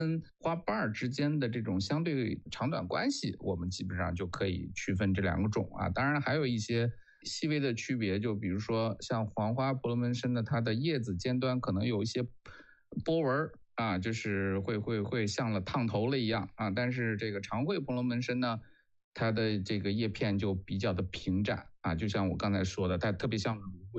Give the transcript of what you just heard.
花瓣儿之间的这种相对长短关系，我们基本上就可以区分这两个种啊。当然还有一些细微的区别，就比如说像黄花婆罗门参的，它的叶子尖端可能有一些波纹儿啊，就是会像了烫头了一样啊。但是这个长穗婆罗门参呢，它的这个叶片就比较的平展啊，就像我刚才说的，它特别像芦苇。